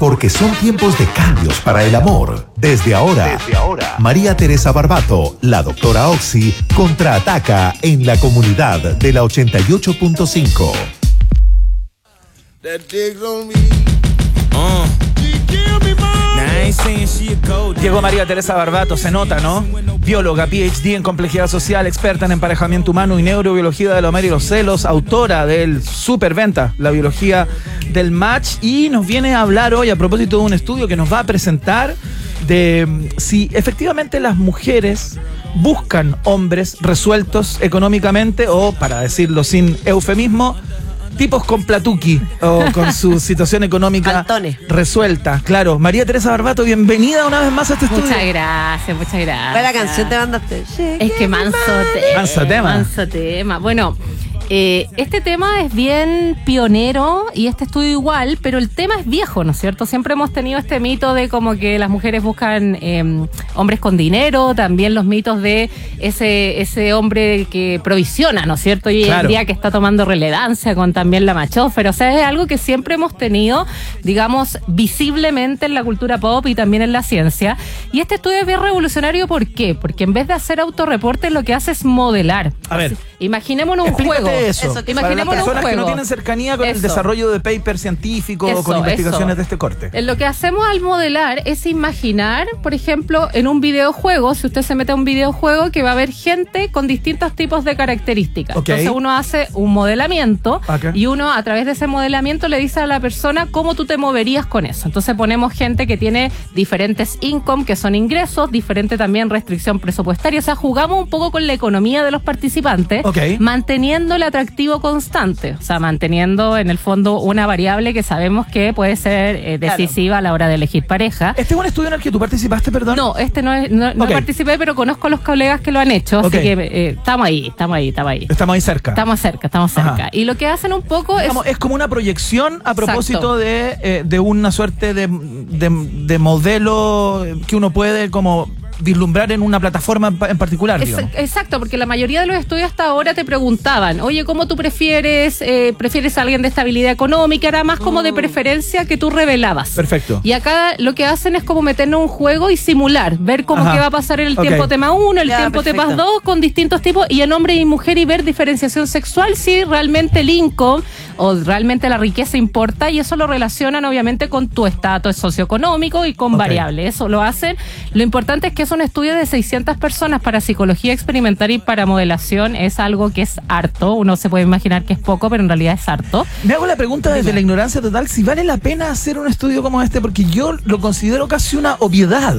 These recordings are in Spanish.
porque son tiempos de cambios para el amor. Desde ahora, María Teresa Barbato, la doctora Oxy, contraataca en la comunidad de la 88.5. Llegó María Teresa Barbato, se nota, ¿no? Bióloga, PhD en complejidad social, experta en emparejamiento humano y neurobiología del amor y los celos, autora del Superventa, la biología del match, y nos viene a hablar hoy a propósito de un estudio que nos va a presentar de si efectivamente las mujeres buscan hombres resueltos económicamente o, para decirlo sin eufemismo, tipos con platuqui o con su situación económica Antones. resuelta. Claro, María Teresa Barbato, bienvenida una vez más a este estudio. Muchas gracias. ¿Cuál canción te mandaste? Es que manso tema. Manso tema. Bueno, este tema es bien pionero y este estudio igual, pero el tema es viejo, ¿no es cierto? Siempre hemos tenido este mito de como que las mujeres buscan hombres con dinero, también los mitos de ese hombre que provisiona, ¿no es cierto? Y hoy en día que está tomando relevancia con también la machófera, o sea, es algo que siempre hemos tenido, digamos, visiblemente en la cultura pop y también en la ciencia. Y este estudio es bien revolucionario, ¿por qué? Porque en vez de hacer autorreportes, lo que hace es modelar. A ver, imaginémonos un juego. Eso. Imaginémonos un juego. Que no tienen cercanía con el desarrollo de papers científicos o con investigaciones de este corte. Lo que hacemos al modelar es imaginar, por ejemplo, en un videojuego, si usted se mete a un videojuego, que va a haber gente con distintos tipos de características. Okay. Entonces uno hace un modelamiento y uno a través de ese modelamiento le dice a la persona cómo tú te moverías con eso. Entonces ponemos gente que tiene diferentes income, que son ingresos, diferente también restricción presupuestaria. O sea, jugamos un poco con la economía de los participantes, manteniendo el atractivo constante, o sea, manteniendo en el fondo una variable que sabemos que puede ser decisiva a la hora de elegir pareja. ¿Este es un estudio en el que tú participaste, perdón? No, no participé, pero conozco a los colegas que lo han hecho, así que estamos ahí. Estamos ahí cerca. Estamos cerca. Ajá. Y lo que hacen un poco es como una proyección a propósito de una suerte de modelo que uno puede como vislumbrar en una plataforma en particular, digamos. Exacto, porque la mayoría de los estudios hasta ahora te preguntaban, oye, ¿cómo tú prefieres a alguien de estabilidad económica? Era más como de preferencia que tú revelabas. Perfecto. Y acá lo que hacen es como meternos un juego y simular, ver cómo qué va a pasar en el tiempo tema 1, el tiempo tema 2, con distintos tipos, y en hombre y mujer, y ver diferenciación sexual, si realmente el income o realmente la riqueza importa, y eso lo relacionan obviamente con tu estatus socioeconómico y con variables. Eso lo hacen. Lo importante es que es un estudio de 600 personas para psicología experimental y para modelación. Es algo que es harto. Uno se puede imaginar que es poco, pero en realidad es harto. Me hago la pregunta desde la ignorancia total, si vale la pena hacer un estudio como este, porque yo lo considero casi una obviedad.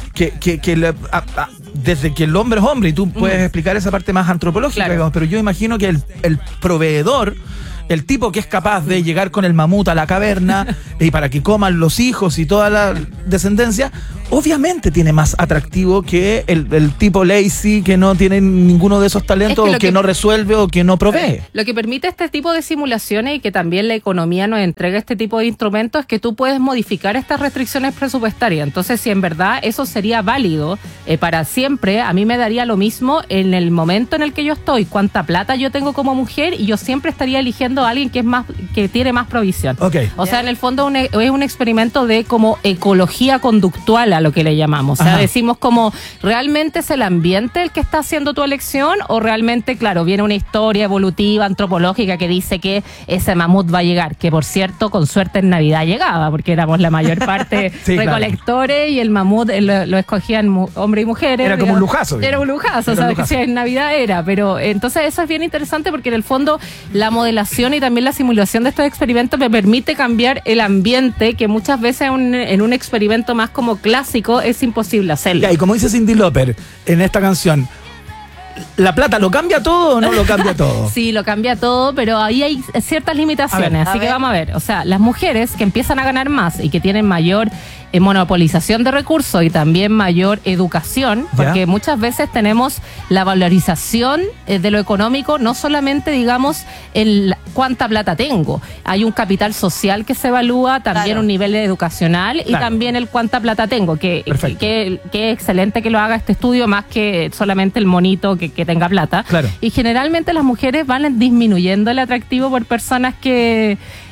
Desde que el hombre es hombre, y tú puedes explicar esa parte más antropológica, digamos, pero yo imagino que el proveedor, el tipo que es capaz de llegar con el mamut a la caverna y para que coman los hijos y toda la descendencia, obviamente tiene más atractivo que el tipo lazy que no tiene ninguno de esos talentos, o que no resuelve o que no provee. Lo que permite este tipo de simulaciones, y que también la economía nos entrega este tipo de instrumentos, es que tú puedes modificar estas restricciones presupuestarias. Entonces, si en verdad eso sería válido para siempre, a mí me daría lo mismo en el momento en el que yo estoy, cuánta plata yo tengo como mujer, y yo siempre estaría eligiendo a alguien que tiene más provisión. O sea, en el fondo es un experimento de como ecología conductual, a lo que le llamamos. O sea, decimos como, ¿realmente es el ambiente el que está haciendo tu elección? O realmente, claro, viene una historia evolutiva, antropológica, que dice que ese mamut va a llegar, que por cierto, con suerte en Navidad llegaba, porque éramos la mayor parte recolectores, y el mamut lo escogían hombres y mujeres. Era como un lujazo. Era un lujazo, o sea, que si en Navidad era. Pero entonces eso es bien interesante, porque en el fondo la modelación y también la simulación de estos experimentos me permite cambiar el ambiente, que muchas veces en un experimento más como clásico es imposible hacerlo. Y como dice Cyndi Lauper en esta canción, ¿la plata lo cambia todo o no lo cambia todo? Sí, lo cambia todo, pero ahí hay ciertas limitaciones, así que vamos a ver. O sea, las mujeres que empiezan a ganar más y que tienen mayor monopolización de recursos y también mayor educación, porque muchas veces tenemos la valorización de lo económico, no solamente, digamos, en cuánta plata tengo. Hay un capital social que se evalúa, también un nivel educacional y también el cuánta plata tengo, que es excelente que lo haga este estudio, más que solamente el monito que tenga plata. Y generalmente las mujeres van disminuyendo el atractivo por personas que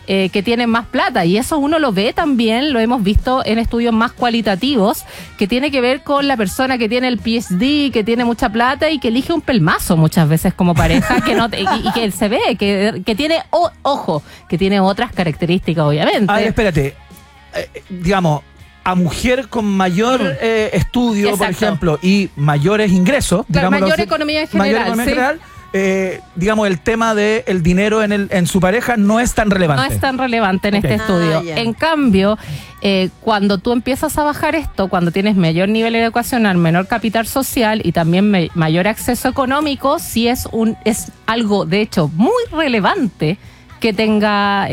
que tienen más plata. Y eso uno lo ve también, lo hemos visto en estudios más cualitativos, que tiene que ver con la persona que tiene el PhD, que tiene mucha plata y que elige un pelmazo muchas veces como pareja, que no y que se ve, que tiene, ojo, que tiene otras características, obviamente. A ver, espérate. Digamos, a mujer con mayor estudio, Exacto. por ejemplo, y mayores ingresos, Claro, digámoslo mayor así, economía en mayor general, economía sí. en general, digamos, el tema del dinero en su pareja no es tan relevante. No es tan relevante en Ok. este estudio. ya. En cambio, cuando tú empiezas a bajar esto, cuando tienes mayor nivel educacional, menor capital social y también mayor acceso económico, sí es algo, de hecho, muy relevante que tenga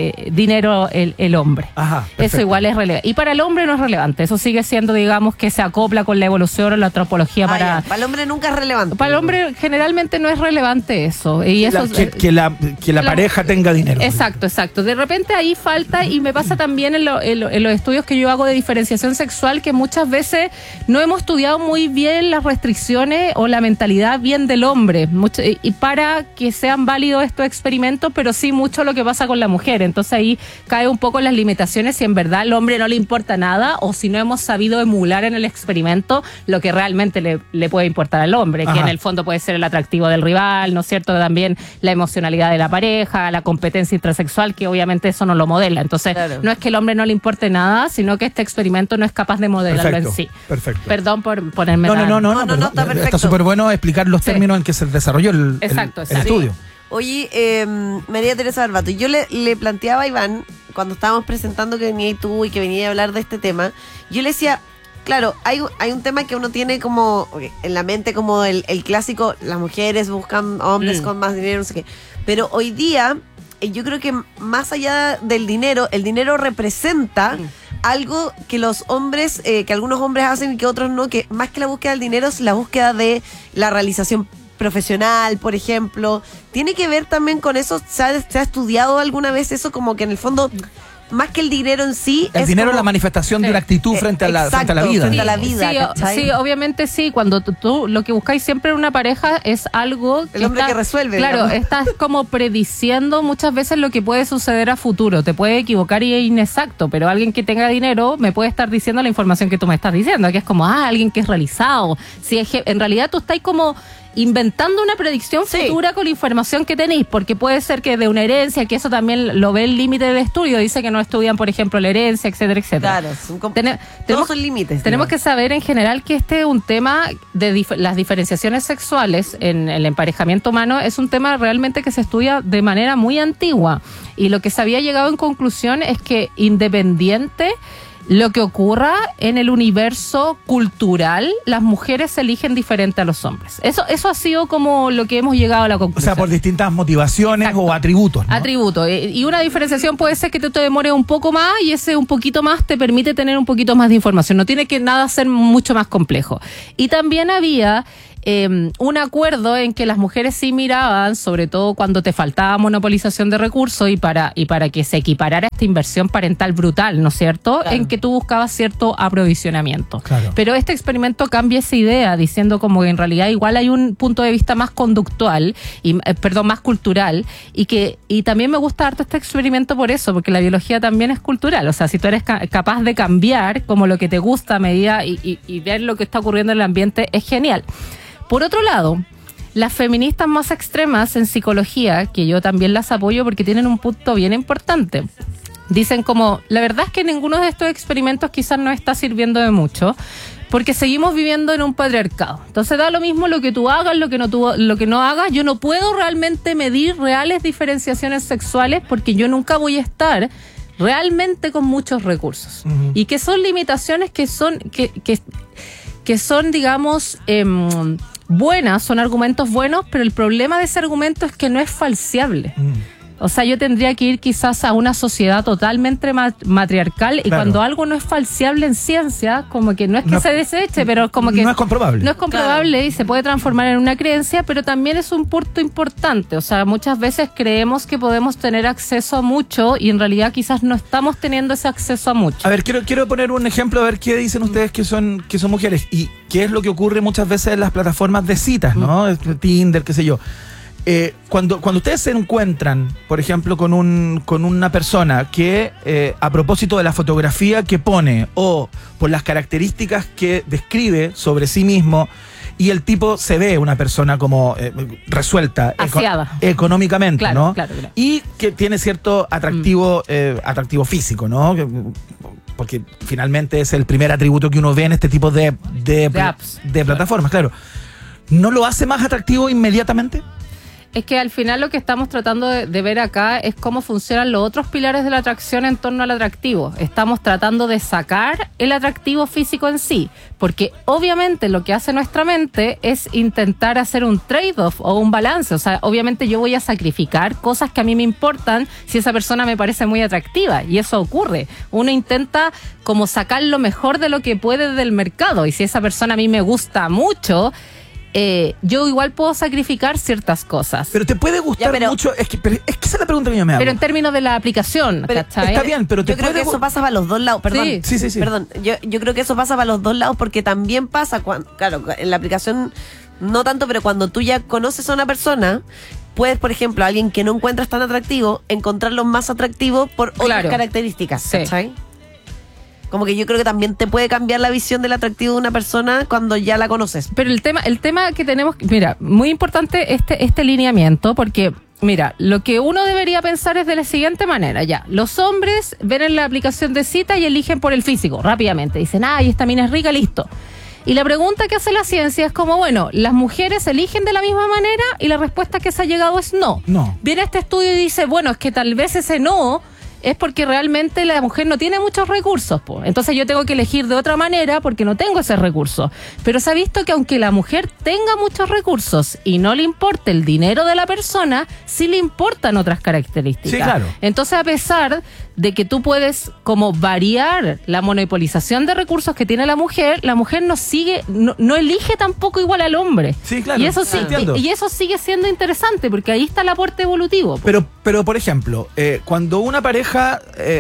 dinero el hombre. Ajá, Eso perfecto. igual es relevante. Y para el hombre no es relevante. Eso sigue siendo, digamos, que se acopla con la evolución o la antropología Para el hombre nunca es relevante. Para el hombre generalmente no es relevante eso. Y eso Que la pareja tenga dinero. Exacto, exacto. De repente ahí falta, y me pasa también en los estudios que yo hago de diferenciación sexual, que muchas veces no hemos estudiado muy bien las restricciones o la mentalidad bien del hombre. Y para que sean válidos estos experimentos, pero sí mucho lo que pasa con la mujer. Entonces ahí cae un poco en las limitaciones si en verdad al hombre no le importa nada o si no hemos sabido emular en el experimento lo que realmente le puede importar al hombre, Ajá. que en el fondo puede ser el atractivo del rival, ¿no es cierto? También la emocionalidad de la pareja, la competencia intrasexual, que obviamente eso no lo modela. Entonces, Claro. no es que el hombre no le importe nada, sino que este experimento no es capaz de modelarlo Perfecto, en sí. perfecto. Perdón por ponerme No, tan- No, perdón. está perfecto. Está súper bueno explicar los Sí. términos en que se desarrolló el Exacto. estudio. Oye, María Teresa Barbato, yo le planteaba a Iván, cuando estábamos presentando que venía tú y que venía a hablar de este tema, yo le decía, claro, hay un tema que uno tiene como en la mente como el clásico, las mujeres buscan hombres con más dinero, no sé qué. Pero hoy día, yo creo que más allá del dinero, el dinero representa algo que los hombres, que algunos hombres hacen y que otros no, que más que la búsqueda del dinero es la búsqueda de la realización profesional, por ejemplo. ¿Tiene que ver también con eso? ¿Se ha estudiado alguna vez eso? Como que en el fondo, más que el dinero en sí, El es dinero es como- la manifestación de una actitud frente a la vida. frente a la vida, Sí, ¿cachai? sí, obviamente sí. Cuando tú lo que buscáis siempre en una pareja es algo El hombre que resuelve, Claro, digamos. estás como prediciendo muchas veces lo que puede suceder a futuro. Te puede equivocar y es inexacto, pero alguien que tenga dinero me puede estar diciendo la información que tú me estás diciendo, que es como, alguien que es realizado. Si es en realidad tú estás como inventando una predicción Sí. futura con la información que tenéis, porque puede ser que de una herencia, que eso también lo ve el límite del estudio, dice que no estudian, por ejemplo, la herencia, etcétera, etcétera. Claro, son Tenemos son límites. Tenemos que digamos. saber en general que este es un tema de las diferenciaciones sexuales en el emparejamiento humano, es un tema realmente que se estudia de manera muy antigua. Y lo que se había llegado en conclusión es que independiente lo que ocurra en el universo cultural, las mujeres eligen diferente a los hombres. Eso ha sido como lo que hemos llegado a la O conclusión. sea, por distintas motivaciones Exacto. o atributos, ¿no? Atributo. Y una diferenciación puede ser que tú te demores un poco más y ese un poquito más te permite tener un poquito más de información. No tiene que nada ser mucho más complejo. Y también había un acuerdo en que las mujeres sí miraban, sobre todo cuando te faltaba monopolización de recursos y para que se equiparara esta inversión parental brutal, ¿no es cierto? Claro. En que tú buscabas cierto aprovisionamiento. Claro. Pero este experimento cambia esa idea, diciendo como que en realidad igual hay un punto de vista más conductual, más cultural, y también me gusta harto este experimento por eso, porque la biología también es cultural. O sea, si tú eres capaz de cambiar como lo que te gusta a medida y ver lo que está ocurriendo en el ambiente, es genial. Por otro lado, las feministas más extremas en psicología, que yo también las apoyo porque tienen un punto bien importante, dicen como, la verdad es que ninguno de estos experimentos quizás no está sirviendo de mucho, porque seguimos viviendo en un patriarcado. Entonces da lo mismo lo que tú hagas, lo que no hagas. Yo no puedo realmente medir reales diferenciaciones sexuales porque yo nunca voy a estar realmente con muchos recursos. Ujú. Y que son limitaciones que son, digamos, buenas, son argumentos buenos, pero el problema de ese argumento es que no es falseable. O sea, yo tendría que ir quizás a una sociedad totalmente matriarcal y Claro. cuando algo no es falseable en ciencia, como que no es que No- se deseche, pero como que no es comprobable. no es comprobable y se puede transformar en una creencia, pero también es un punto importante. O sea, muchas veces creemos que podemos tener acceso a mucho y en realidad quizás no estamos teniendo ese acceso a mucho. A ver, quiero poner un ejemplo, a ver qué dicen ustedes que son mujeres y qué es lo que ocurre muchas veces en las plataformas de citas, ¿no? Tinder, qué sé yo. Cuando ustedes se encuentran, por ejemplo, con una persona que a propósito de la fotografía que pone o por las características que describe sobre sí mismo, y el tipo se ve una persona como resuelta económicamente, claro, ¿no? Claro. Y que tiene cierto atractivo físico, ¿no? Porque finalmente es el primer atributo que uno ve en este tipo de plataformas, claro. ¿No lo hace más atractivo inmediatamente? Es que al final lo que estamos tratando de ver acá es cómo funcionan los otros pilares de la atracción en torno al atractivo. Estamos tratando de sacar el atractivo físico en sí, porque obviamente lo que hace nuestra mente es intentar hacer un trade-off o un balance. O sea, obviamente yo voy a sacrificar cosas que a mí me importan si esa persona me parece muy atractiva, y eso ocurre. Uno intenta como sacar lo mejor de lo que puede del mercado, y si esa persona a mí me gusta mucho, yo igual puedo sacrificar ciertas cosas. Pero te puede gustar mucho. Es que esa es la pregunta que yo me hago. Pero en términos de la aplicación, ¿cachai? Está bien, pero yo creo que eso pasa para los dos lados. Perdón. Sí. Perdón. Yo creo que eso pasa para los dos lados, porque también pasa claro, en la aplicación no tanto, pero cuando tú ya conoces a una persona, puedes, por ejemplo, a alguien que no encuentras tan atractivo, encontrarlo más atractivo por otras características, ¿cachai? Como que yo creo que también te puede cambiar la visión del atractivo de una persona cuando ya la conoces. Pero el tema que tenemos, mira, muy importante este lineamiento, porque mira, lo que uno debería pensar es de la siguiente manera, ya. Los hombres ven en la aplicación de cita y eligen por el físico, rápidamente. Dicen, ay, esta mina es rica, listo. Y la pregunta que hace la ciencia es como, bueno, ¿las mujeres eligen de la misma manera? Y la respuesta que se ha llegado es no. Viene este estudio y dice, bueno, es que tal vez ese no es porque realmente la mujer no tiene muchos recursos, po. Entonces yo tengo que elegir de otra manera porque no tengo ese recurso. Pero se ha visto que aunque la mujer tenga muchos recursos y no le importe el dinero de la persona, sí le importan otras características. Sí, claro. Entonces, a pesar de que tú puedes como variar la monopolización de recursos que tiene la mujer no elige tampoco igual al hombre. Sí, claro. Y eso sigue siendo interesante porque ahí está el aporte evolutivo. Pero por ejemplo, cuando una pareja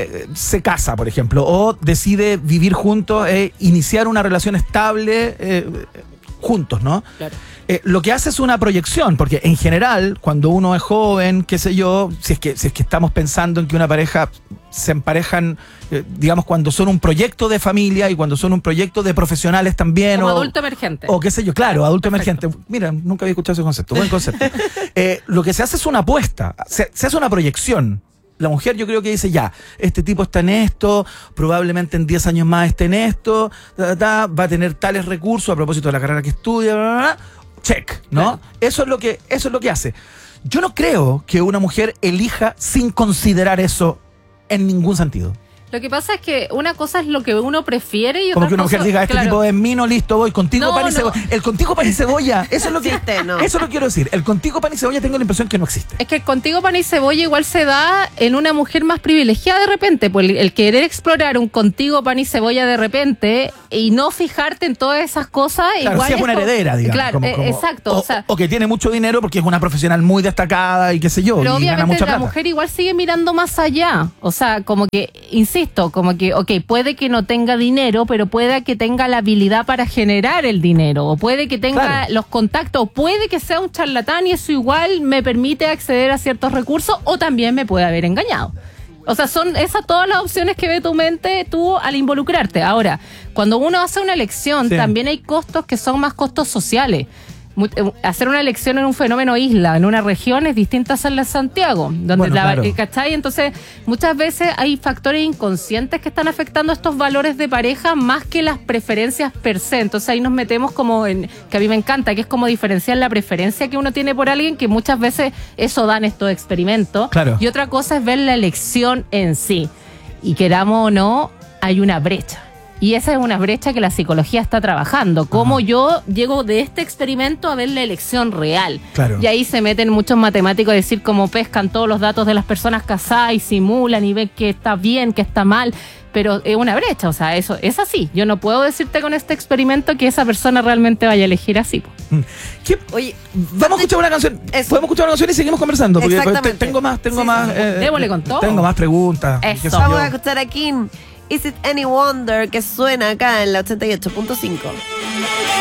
se casa, por ejemplo, o decide vivir juntos, iniciar una relación estable juntos, ¿no? Claro. Lo que hace es una proyección, porque en general, cuando uno es joven, qué sé yo, si es que estamos pensando en que una pareja se emparejan, digamos, cuando son un proyecto de familia y cuando son un proyecto de profesionales también. Como adulto emergente. O qué sé yo, claro, adulto emergente. Mira, nunca había escuchado ese concepto, buen concepto. Lo que se hace es una apuesta, se hace una proyección. La mujer yo creo que dice, ya, este tipo está en esto, probablemente en 10 años más esté en esto, va a tener tales recursos a propósito de la carrera que estudia, bla, bla, bla. Check, ¿no? Claro. Eso es lo que hace. Yo no creo que una mujer elija sin considerar eso en ningún sentido. Lo que pasa es que una cosa es lo que uno prefiere y otra cosa... Como que una mujer diga, este tipo es mino, listo, voy, contigo pan y cebolla. El contigo pan y cebolla, eso es lo que... Eso lo quiero decir. El contigo pan y cebolla tengo la impresión que no existe. Es que el contigo pan y cebolla igual se da en una mujer más privilegiada de repente. Pues el querer explorar un contigo pan y cebolla de repente y no fijarte en todas esas cosas... Claro, igual si es una heredera, digamos. Claro, exacto. O que tiene mucho dinero porque es una profesional muy destacada y qué sé yo, pero y gana mucha plata. Obviamente la mujer igual sigue mirando más allá. O sea, como que, insisto, como que... Ok, puede que no tenga dinero, pero puede que tenga la habilidad para generar el dinero, o puede que tenga los contactos, o puede que sea un charlatán y eso igual me permite acceder a ciertos recursos, o también me puede haber engañado. O sea, son esas todas las opciones que ve tu mente tú al involucrarte. Ahora, cuando uno hace una elección, también hay costos que son más costos sociales. Hacer una elección en un fenómeno isla, en una región, es distinta a hacerla en Santiago, donde ¿cachai? Entonces, muchas veces hay factores inconscientes que están afectando estos valores de pareja más que las preferencias per se. Entonces ahí nos metemos como en, que a mí me encanta, que es como diferenciar la preferencia que uno tiene por alguien, que muchas veces eso dan estos experimentos. Claro. Y otra cosa es ver la elección en sí. Y queramos o no, hay una brecha. Y esa es una brecha que la psicología está trabajando. Cómo yo llego de este experimento a ver la elección real. Claro. Y ahí se meten muchos matemáticos a decir cómo pescan todos los datos de las personas casadas y simulan y ven que está bien, que está mal. Pero es una brecha, o sea, eso es así. Yo no puedo decirte con este experimento que esa persona realmente vaya a elegir así. Oye, vamos a escuchar una canción. Podemos escuchar una canción y seguimos conversando. Porque tengo más. Démosle con todo. Tengo más preguntas. Vamos a escuchar aquí Is It Any Wonder, que suena acá en la 88.5.